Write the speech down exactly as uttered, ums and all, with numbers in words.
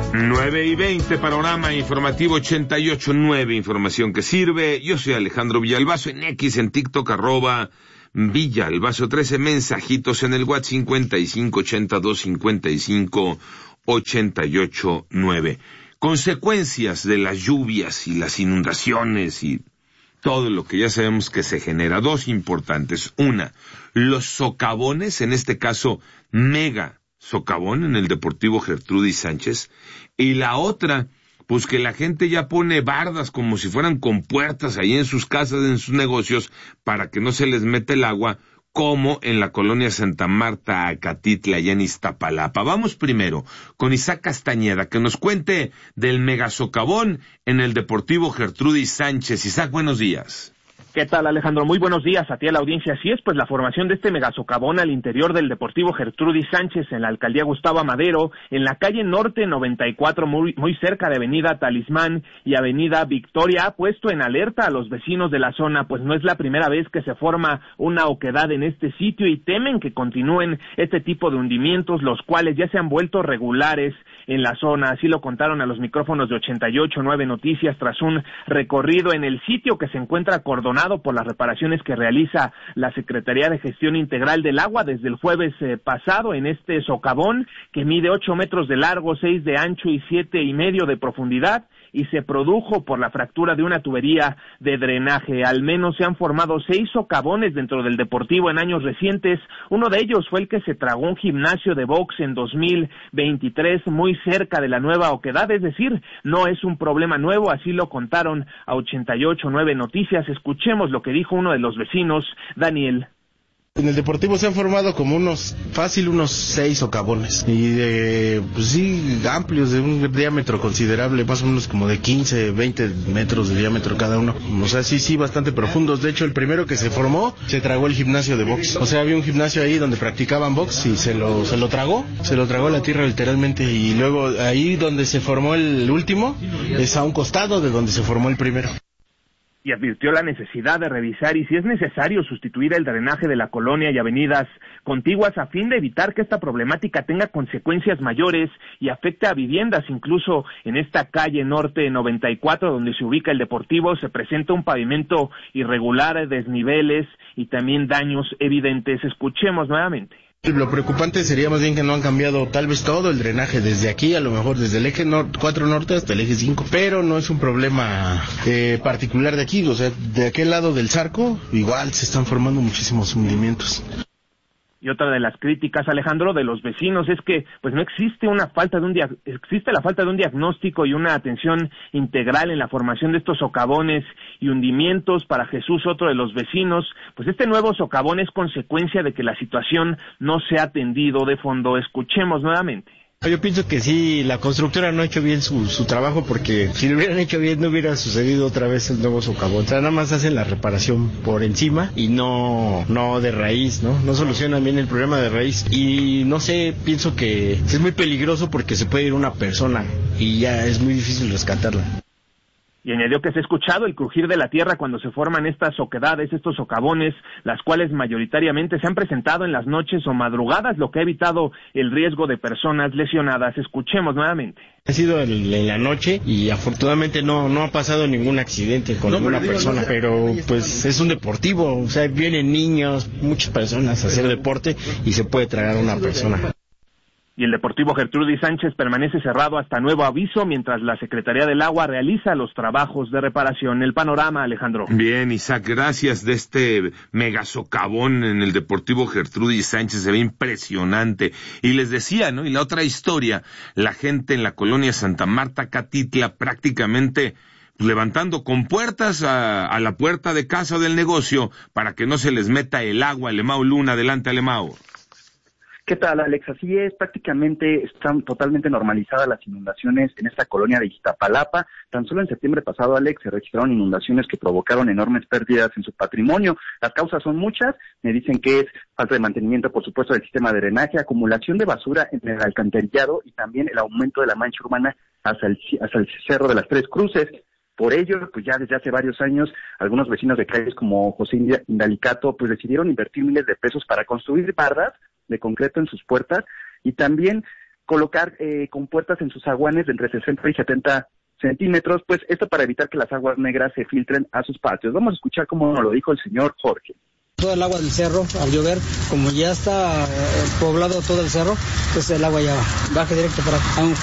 nueve y veinte, panorama informativo ochenta y ocho punto nueve, información que sirve. Yo soy Alejandro Villalbazo, en X, en TikTok, arroba Villalbazo trece, mensajitos en el WhatsApp cincuenta y cinco ochenta y dos cincuenta y cinco ochenta y ocho nueve. Consecuencias de las lluvias y las inundaciones y todo lo que ya sabemos que se genera. Dos importantes. Una, los socavones, en este caso mega socavón en el Deportivo Gertrudis Sánchez. Y la otra, pues que la gente ya pone bardas como si fueran compuertas ahí en sus casas, en sus negocios, para que no se les mete el agua, como en la colonia Santa Marta, Acatitla, allá en Iztapalapa. Vamos primero con Isaac Castañeda, que nos cuente del megasocavón en el Deportivo Gertrudis Sánchez. Isaac, buenos días. ¿Qué tal, Alejandro? Muy buenos días a ti, a la audiencia. Así es, pues la formación de este megasocavón al interior del Deportivo Gertrudis Sánchez en la alcaldía Gustavo Amadero, en la calle Norte noventa y cuatro, muy, muy cerca de Avenida Talismán y Avenida Victoria, ha puesto en alerta a los vecinos de la zona, pues no es la primera vez que se forma una oquedad en este sitio y temen que continúen este tipo de hundimientos, los cuales ya se han vuelto regulares en la zona. Así lo contaron a los micrófonos de ochenta y ocho punto nueve Noticias tras un recorrido en el sitio que se encuentra acordonado por las reparaciones que realiza la Secretaría de Gestión Integral del Agua desde el jueves eh, pasado en este socavón que mide ocho metros de largo, seis de ancho y siete y medio de profundidad, y se produjo por la fractura de una tubería de drenaje. Al menos se han formado seis socavones dentro del Deportivo en años recientes. Uno de ellos fue el que se tragó un gimnasio de box en dos mil veintitrés muy cerca de la nueva oquedad, es decir, no es un problema nuevo, así lo contaron a ochenta y ocho punto nueve Noticias. Escuchemos lo que dijo uno de los vecinos, Daniel. En el Deportivo se han formado como unos, fácil, unos seis socavones, y de, pues sí, amplios, de un diámetro considerable, más o menos como de quince, veinte metros de diámetro cada uno. O sea, sí, sí, bastante profundos. De hecho, el primero que se formó, se tragó el gimnasio de box. O sea, había un gimnasio ahí donde practicaban box y se lo, se lo tragó, se lo tragó la tierra literalmente. Y luego, ahí donde se formó el último, es a un costado de donde se formó el primero. Y advirtió la necesidad de revisar y si es necesario sustituir el drenaje de la colonia y avenidas contiguas a fin de evitar que esta problemática tenga consecuencias mayores y afecte a viviendas. Incluso en esta calle Norte noventa y cuatro, donde se ubica el Deportivo, se presenta un pavimento irregular, desniveles y también daños evidentes. Escuchemos nuevamente. Lo preocupante sería más bien que no han cambiado tal vez todo el drenaje desde aquí, a lo mejor desde el eje cuatro norte hasta el eje cinco, pero no es un problema eh, particular de aquí. O sea, de aquel lado del Zarco igual se están formando muchísimos hundimientos. Y otra de las críticas, Alejandro, de los vecinos es que pues no existe una falta de un dia- existe la falta de un diagnóstico y una atención integral en la formación de estos socavones y hundimientos. Para Jesús, otro de los vecinos, pues este nuevo socavón es consecuencia de que la situación no se ha atendido de fondo. Escuchemos nuevamente. Yo pienso que sí, la constructora no ha hecho bien su, su trabajo, porque si lo hubieran hecho bien no hubiera sucedido otra vez el nuevo socavón. O sea, nada más hacen la reparación por encima y no no de raíz, ¿no? No solucionan bien el problema de raíz. Y no sé, pienso que es muy peligroso porque se puede ir una persona y ya es muy difícil rescatarla. Y añadió que se ha escuchado el crujir de la tierra cuando se forman estas oquedades, estos socavones, las cuales mayoritariamente se han presentado en las noches o madrugadas, lo que ha evitado el riesgo de personas lesionadas. Escuchemos nuevamente. Ha sido en, en la noche y afortunadamente no no ha pasado ningún accidente con no, ninguna digo, persona, no, pero pues es un deportivo, o sea, vienen niños, muchas personas a hacer deporte y se puede tragar una persona. Y el Deportivo Gertrudis Sánchez permanece cerrado hasta nuevo aviso mientras la Secretaría del Agua realiza los trabajos de reparación. El panorama, Alejandro. Bien, Isaac, gracias. De este megasocavón en el Deportivo Gertrudis Sánchez se ve impresionante. Y les decía, ¿no? Y la otra historia, la gente en la colonia Santa Marta, Catitla, prácticamente levantando compuertas a, a la puerta de casa o del negocio para que no se les meta el agua. Alemao Luna, adelante, Alemao. ¿Qué tal, Alex? Así es, prácticamente están totalmente normalizadas las inundaciones en esta colonia de Iztapalapa. Tan solo en septiembre pasado, Alex, se registraron inundaciones que provocaron enormes pérdidas en su patrimonio. Las causas son muchas, me dicen que es falta de mantenimiento, por supuesto, del sistema de drenaje, acumulación de basura en el alcantarillado y también el aumento de la mancha urbana hacia el, hacia el Cerro de las Tres Cruces. Por ello, pues ya desde hace varios años, algunos vecinos de calles como José Indalicato, pues decidieron invertir miles de pesos para construir bardas de concreto en sus puertas y también colocar eh, compuertas en sus aguanes de entre sesenta y setenta centímetros, pues esto para evitar que las aguas negras se filtren a sus patios. Vamos a escuchar cómo nos lo dijo el señor Jorge. Todo el agua del cerro, al llover, como ya está poblado todo el cerro, pues el agua ya baja directo para acá.